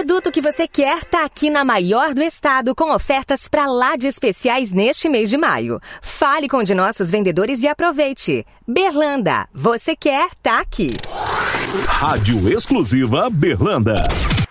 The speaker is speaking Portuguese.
produto que você quer tá aqui na maior do estado, com ofertas pra lá de especiais neste mês de maio. Fale com um de nossos vendedores e aproveite. Berlanda, você quer, tá aqui. Rádio Exclusiva Berlanda.